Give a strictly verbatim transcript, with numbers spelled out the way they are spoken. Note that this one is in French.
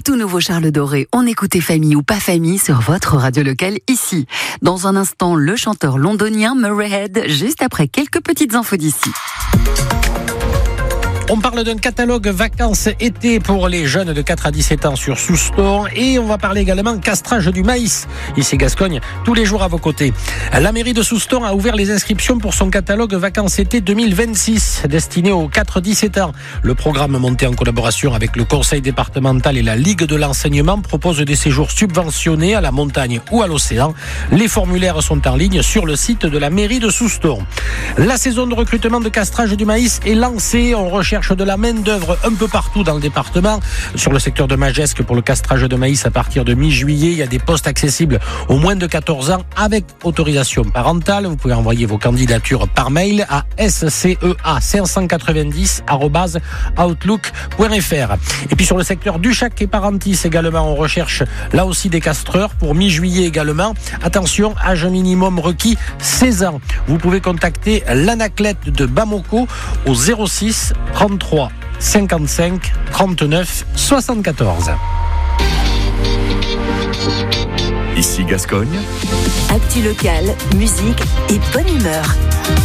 tout nouveau Charles Doré, on écoutait Famille ou pas famille sur votre radio locale ici. Dans un instant, le chanteur londonien Murray Head, juste après quelques petites infos d'ici. On parle d'un catalogue vacances-été pour les jeunes de quatre à dix-sept ans sur Souston et on va parler également castrage du maïs. Ici Gascogne, tous les jours à vos côtés. La mairie de Souston a ouvert les inscriptions pour son catalogue vacances-été deux mille vingt-six destiné aux quatre à dix-sept ans. Le programme monté en collaboration avec le conseil départemental et la Ligue de l'enseignement propose des séjours subventionnés à la montagne ou à l'océan. Les formulaires sont en ligne sur le site de la mairie de Souston. La saison de recrutement de castrage du maïs est lancée. On recherche de la main-d'œuvre un peu partout dans le département. Sur le secteur de Magesque, pour le castrage de maïs à partir de mi-juillet, il y a des postes accessibles aux moins de quatorze ans avec autorisation parentale. Vous pouvez envoyer vos candidatures par mail à s c e a cinq cent quatre-vingt-dix arobase outlook point f r. Et puis sur le secteur du Chac et Parentis également, on recherche là aussi des castreurs pour mi-juillet également. Attention, âge minimum requis seize ans. Vous pouvez contacter l'Anaclète de Bamako au zéro six trente-trois cinquante-cinq trente-neuf soixante-quatorze. Ici Gascogne. Actu locale, musique et bonne humeur.